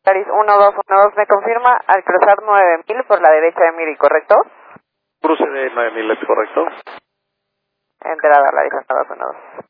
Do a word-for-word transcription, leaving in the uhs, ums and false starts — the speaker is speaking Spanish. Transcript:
Laris uno dos uno dos, me confirma al cruzar nueve mil por la derecha de Miri, ¿correcto? Cruce de nueve mil, ¿es correcto? Entrada Laris uno dos uno dos.